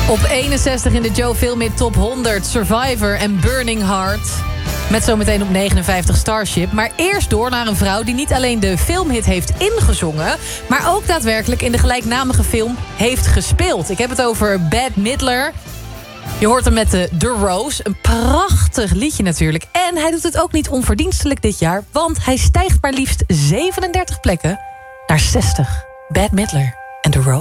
Op 61 in de Joe Filmhit Top 100 Survivor en Burning Heart. Met zometeen op 59 Starship. Maar eerst door naar een vrouw die niet alleen de filmhit heeft ingezongen, maar ook daadwerkelijk in de gelijknamige film heeft gespeeld. Ik heb het over Bette Midler. Je hoort hem met The Rose. Een prachtig liedje natuurlijk. En hij doet het ook niet onverdienstelijk dit jaar, want hij stijgt maar liefst 37 plekken naar 60. Bette Midler en The Rose.